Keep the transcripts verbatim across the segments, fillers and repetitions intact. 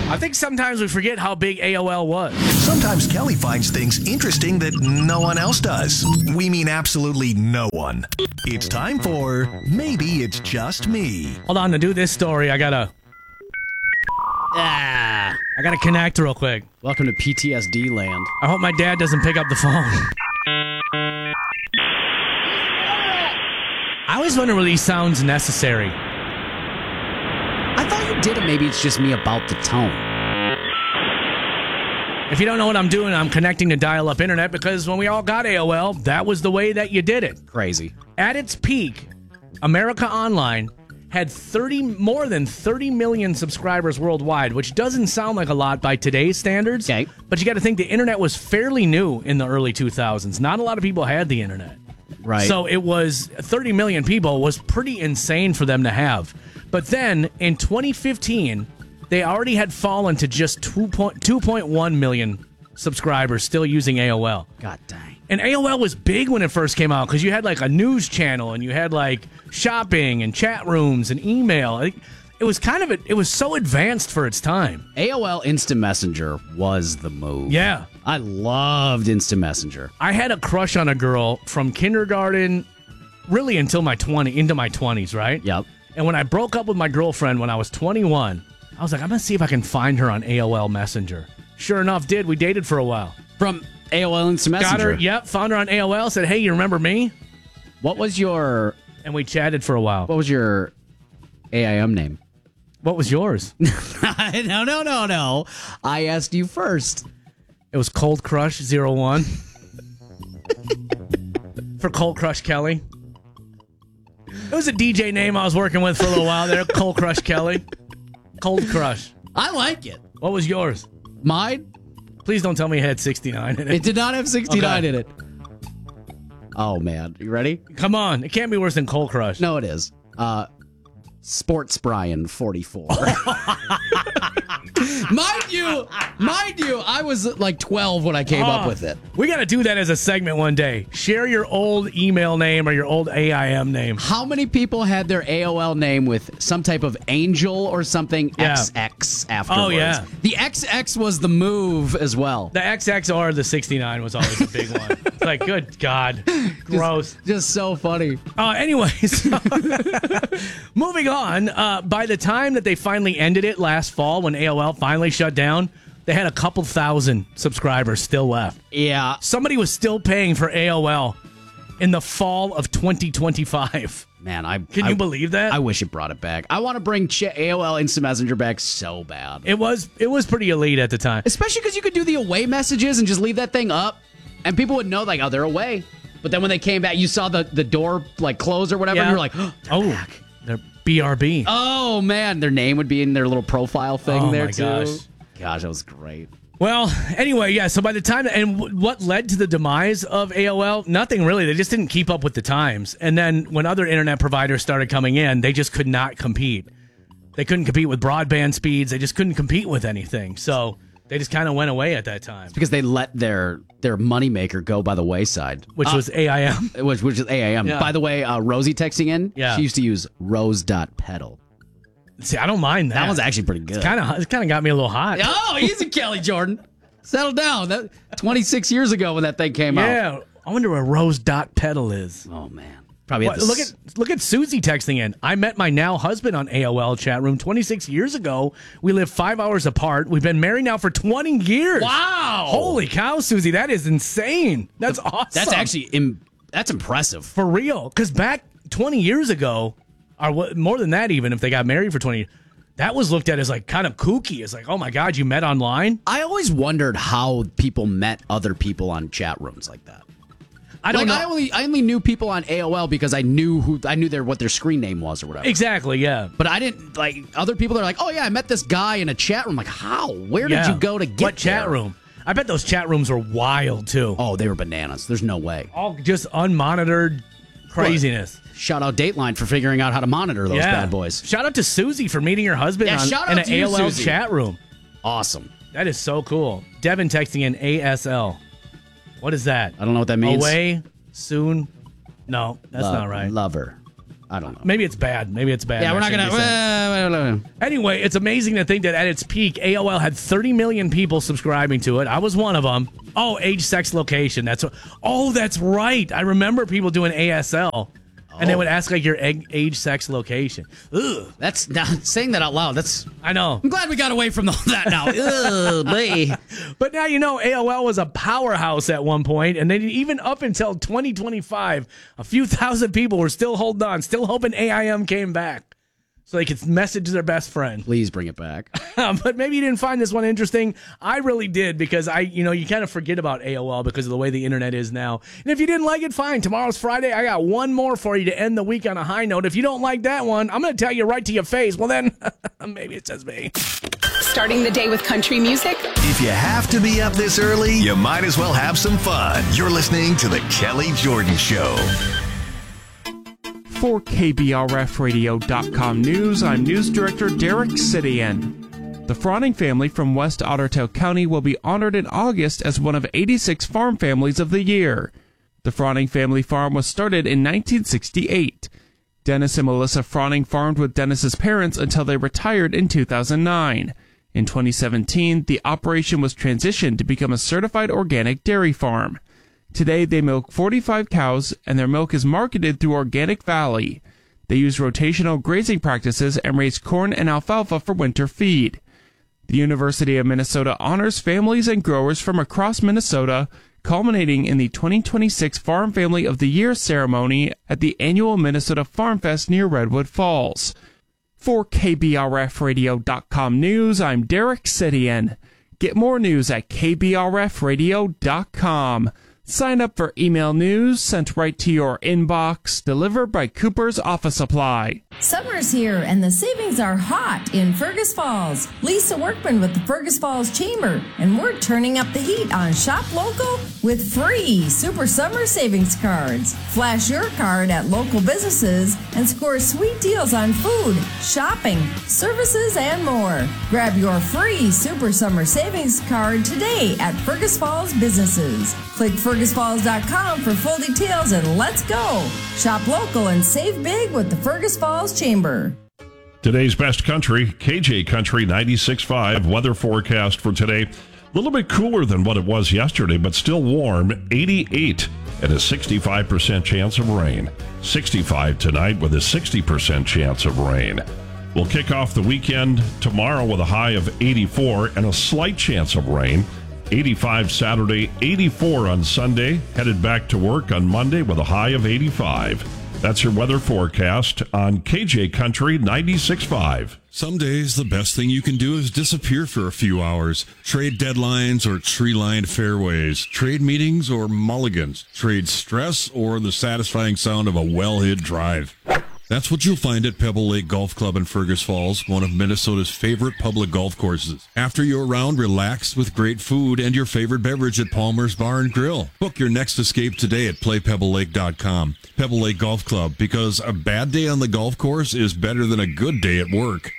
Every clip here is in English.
I think sometimes we forget how big A O L was. Sometimes Kelly finds things interesting that no one else does. We mean absolutely no one. It's time for Maybe It's Just Me. Hold on, to do this story, I gotta... Ah. I gotta connect real quick. Welcome to P T S D land. I hope my dad doesn't pick up the phone. I always wonder were these sounds necessary. I thought you did it. Maybe it's just me about the tone. If you don't know what I'm doing, I'm connecting to dial-up internet because when we all got A O L, that was the way that you did it. Crazy. At its peak, America Online had thirty more than thirty million subscribers worldwide, which doesn't sound like a lot by today's standards. Okay. But you got to think the internet was fairly new in the early two thousands. Not a lot of people had the internet. Right. So it was thirty million people was pretty insane for them to have. But then in twenty fifteen, they already had fallen to just two point one million subscribers still using A O L. God dang. And A O L was big when it first came out because you had like a news channel and you had like shopping and chat rooms and email. It, it was kind of, a, it was so advanced for its time. A O L Instant Messenger was the move. Yeah. I loved Instant Messenger. I had a crush on a girl from kindergarten really until my twenty, into my twenties, right? Yep. And when I broke up with my girlfriend when I was twenty-one, I was like, I'm going to see if I can find her on A O L Messenger. Sure enough, did. We dated for a while. From A O L Instant Messenger? Got her, yep, found her on A O L, said, hey, you remember me? What was your... And we chatted for a while. What was your A I M name? What was yours? no, no, no, no. I asked you first. It was Cold Crush zero one. For Cold Crush Kelly. It was a D J name I was working with for a little while there. Cold Crush Kelly. Cold Crush. I like it. What was yours? Mine? Please don't tell me it had sixty-nine in it. It did not have sixty-nine Okay. in it. Oh, man. You ready? Come on. It can't be worse than Cold Crush. No, it is. Uh, Sports Brian forty-four. Mind you, mind you, I was like twelve when I came Oh, up with it. We got to do that as a segment one day. Share your old email name or your old A I M name. How many people had their A O L name with some type of angel or something Yeah. X X afterwards? Oh, yeah. The X X was the move as well. The X X or the sixty-nine was always a big one. It's like, good God. Gross. Just, just so funny. Uh, anyways, moving on. Uh, by the time that they finally ended it last fall, when A O L finally shut down, they had a couple thousand subscribers still left. Yeah. Somebody was still paying for A O L in the fall of twenty twenty-five. Man, I Can I, you believe that? I wish it brought it back. I want to bring Ch- A O L Instant Messenger back so bad. It was it was pretty elite at the time. Especially because you could do the away messages and just leave that thing up, and people would know, like, oh, they're away. But then when they came back, you saw the, the door, like, close or whatever, Yeah. and you're like, oh, they're Oh, back. they're B R B. Oh, man, their name would be in their little profile thing Oh, there, my too. gosh. Gosh, that was great. Well, anyway, yeah, so by the time, and w- what led to the demise of A O L? Nothing really. They just didn't keep up with the times. And then when other internet providers started coming in, they just could not compete. They couldn't compete with broadband speeds. They just couldn't compete with anything. So they just kind of went away at that time, Because they let their their moneymaker go by the wayside. which Uh, was A I M. which, which is A I M. Yeah. By the way, uh, Rosie texting in, Yeah. she used to use rose.pedal. See, I don't mind that. That one's actually pretty good. kind of it kind of got me a little hot. Oh, easy, Kelly Jordan. Settle down. That twenty-six years ago when that thing came out. Yeah, I wonder where Rose dot pedal is. Oh man, probably What, at the look s- at look at Susie texting in. I met my now husband on A O L chat room twenty-six years ago. We live five hours apart. We've been married now for twenty years. Wow. Holy cow, Susie, that is insane. That's awesome. That's actually Im- that's impressive. for real. Because back twenty years ago, or what, more than that, even if they got married for twenty years, that was looked at as like kind of kooky. It's like, oh my God, you met online. I always wondered how people met other people on chat rooms like that. I don't like, know. I only I only knew people on A O L because I knew who I knew their what their screen name was or whatever. Exactly. Yeah. But I didn't like other people that are like, oh yeah, I met this guy in a chat room. Like, how? Where did Yeah. you go to get what chat there? room? I bet those chat rooms were wild too. Oh, they were bananas. There's no way. All just unmonitored craziness. Shout out Dateline for figuring out how to monitor those Yeah. bad boys. Shout out to Susie for meeting her husband Yeah, on, shout out in an to you, A O L Susie. chat room. Awesome. That is so cool. Devin texting in A S L. What is that? I don't know what that means. Away soon? No, that's Lo- not right. Lover. I don't know. Maybe it's bad. Maybe it's bad. Yeah, we're not going to... Anyway, it's amazing to think that at its peak, A O L had thirty million people subscribing to it. I was one of them. Oh, age, sex, location. That's what, Oh, that's right. I remember people doing A S L. And they would ask, like, your egg, age, sex, location. Ugh. That's now, saying that out loud. That's I know. I'm glad we got away from that now. Ugh, boy. But now you know A O L was a powerhouse at one point, and then even up until twenty twenty-five, a few thousand people were still holding on, still hoping A I M came back so they could message their best friend. Please bring it back. But maybe you didn't find this one interesting. I really did, because I, you know, you kind of forget about A O L because of the way the internet is now. And if you didn't like it, fine. Tomorrow's Friday. I got one more for you to end the week on a high note. If you don't like that one, I'm going to tell you right to your face. Well, then, maybe it's just me. Starting the day with country music? If you have to be up this early, you might as well have some fun. You're listening to The Kelly Jordan Show. For K B R F radio dot com News, I'm News Director Derek Sidian. The Froning family from West Otter Tail County will be honored in August as one of eighty-six farm families of the year. The Froning family farm was started in nineteen sixty-eight. Dennis and Melissa Froning farmed with Dennis's parents until they retired in two thousand nine. In twenty seventeen, the operation was transitioned to become a certified organic dairy farm. Today, they milk forty-five cows, and their milk is marketed through Organic Valley. They use rotational grazing practices and raise corn and alfalfa for winter feed. The University of Minnesota honors families and growers from across Minnesota, culminating in the twenty twenty-six Farm Family of the Year ceremony at the annual Minnesota Farm Fest near Redwood Falls. For K B R F radio dot com News, I'm Derek Sidian. Get more news at K B R F radio dot com. Sign up for email news sent right to your inbox, delivered by Cooper's Office Supply. Summer's here and the savings are hot in Fergus Falls. Lisa Workman with the Fergus Falls Chamber, and we're turning up the heat on Shop Local with free Super Summer Savings Cards. Flash your card at local businesses and score sweet deals on food, shopping, services, and more. Grab your free Super Summer Savings Card today at Fergus Falls businesses. Click Fergus Falls dot com for full details and let's go. Shop local and save big with the Fergus Falls Chamber. Today's best country, K J Country ninety-six point five. Weather forecast for today. A little bit cooler than what it was yesterday, but still warm. eighty-eight and a sixty-five percent chance of rain. sixty-five tonight with a sixty percent chance of rain. We'll kick off the weekend tomorrow with a high of eighty-four and a slight chance of rain. eighty-five Saturday, eighty-four on Sunday. Headed back to work on Monday with a high of eighty-five. That's your weather forecast on K J Country ninety-six point five. Some days, the best thing you can do is disappear for a few hours. Trade deadlines or tree-lined fairways. Trade meetings or mulligans. Trade stress or the satisfying sound of a well-hit drive. That's what you'll find at Pebble Lake Golf Club in Fergus Falls, one of Minnesota's favorite public golf courses. After your round, relax with great food and your favorite beverage at Palmer's Bar and Grill. Book your next escape today at play pebble lake dot com. Pebble Lake Golf Club, because a bad day on the golf course is better than a good day at work.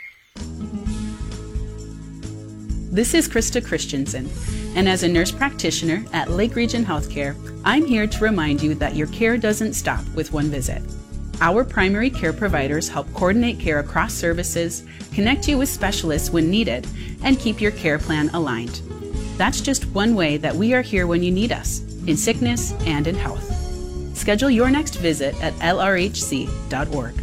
This is Krista Christensen, and as a nurse practitioner at Lake Region Healthcare, I'm here to remind you that your care doesn't stop with one visit. Our primary care providers help coordinate care across services, connect you with specialists when needed, and keep your care plan aligned. That's just one way that we are here when you need us, in sickness and in health. Schedule your next visit at L R H C dot org.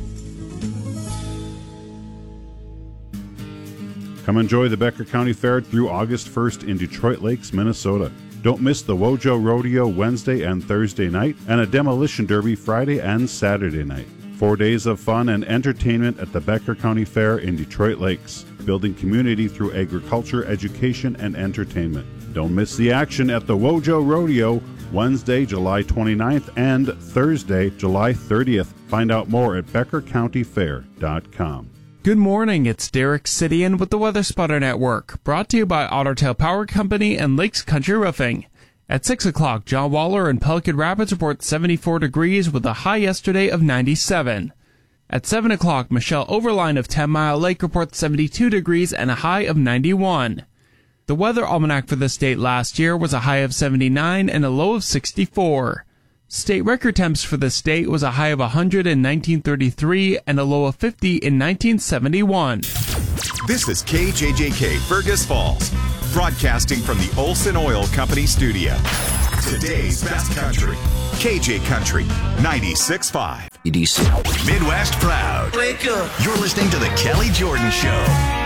Come enjoy the Becker County Fair through August first in Detroit Lakes, Minnesota. Don't miss the Wojo Rodeo Wednesday and Thursday night and a Demolition Derby Friday and Saturday night. Four days of fun and entertainment at the Becker County Fair in Detroit Lakes, building community through agriculture, education, and entertainment. Don't miss the action at the Wojo Rodeo Wednesday, July twenty-ninth and Thursday, July thirtieth. Find out more at becker county fair dot com. Good morning, it's Derek Sidian with the Weather Spotter Network, brought to you by Otter Tail Power Company and Lakes Country Roofing. At six o'clock, John Waller and Pelican Rapids report seventy-four degrees with a high yesterday of ninety-seven. At seven o'clock, Michelle Overline of Ten Mile Lake reports seventy-two degrees and a high of ninety-one. The weather almanac for this date last year was a high of seventy-nine and a low of sixty-four. State record temps for the state was a high of one hundred in nineteen thirty-three and a low of fifty in nineteen seventy-one. This is K J J K Fergus Falls, broadcasting from the Olson Oil Company studio. Today's best country, K J Country ninety-six point five. Midwest Proud. Wake up. You're listening to The Kelly Jordan Show.